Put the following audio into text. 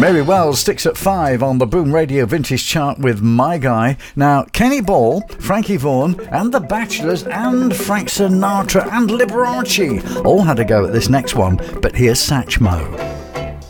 Mary Wells sticks at 5 on the Boom Radio Vintage Chart with My Guy. Now, Kenny Ball, Frankie Vaughan and The Bachelors and Frank Sinatra and Liberace all had a go at this next one, but here's Satchmo.